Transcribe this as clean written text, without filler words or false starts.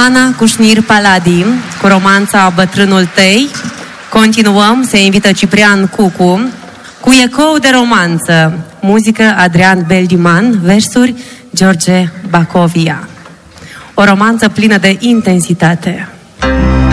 Oana Cușnir Paladi cu romanța Bătrânul Tăi. Continuăm, se invită Ciprian Cucu cu Ecou de romanță, muzică Adrian Beldiman, versuri George Bacovia. O romanță plină de intensitate.